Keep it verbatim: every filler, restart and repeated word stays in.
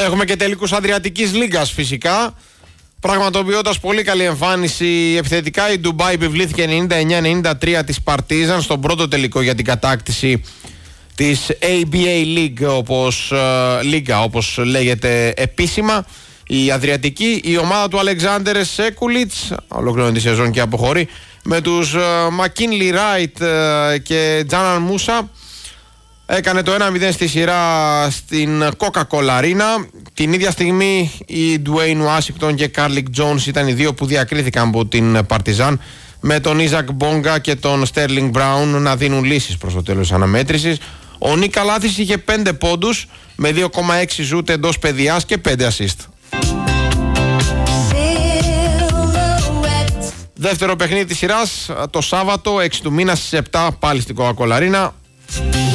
Έχουμε και τελικούς Αδριατικής Λίγκας φυσικά. Πραγματοποιώντας πολύ καλή εμφάνιση επιθετικά, η Ντουμπάι επιβλήθηκε ενενήντα εννιά ενενήντα τρία της Παρτίζαν στον πρώτο τελικό για την κατάκτηση της έι μπι έι League, όπως, uh, Λίγκα, όπως λέγεται επίσημα. Η Αδριατική, η ομάδα του Αλεξάνδερ Σέκουλιτς, ολοκληρώνει τη σεζόν και αποχωρεί, με τους Μακίνλι Ράιτ και Τζάναν Μούσα, έκανε το ένα μηδέν στη σειρά στην Coca-Cola Arena. Την ίδια στιγμή οι Ντουέιν Ουάσιγκτον και Κάρλικ Τζόνς ήταν οι δύο που διακρίθηκαν από την Παρτιζάν, με τον Ιζακ Μπόγκα και τον Στέρλινγκ Μπράουν να δίνουν λύσεις προς το τέλος της αναμέτρησης. Ο Νίκα Λάθης είχε πέντε πόντους με δύο κόμμα έξι ζούτ εντός παιδιάς και πέντε ασίστ. Δεύτερο παιχνίδι της σειράς το Σάββατο έξι του μήνα στις επτά, πάλι στην Coca-Cola Arena.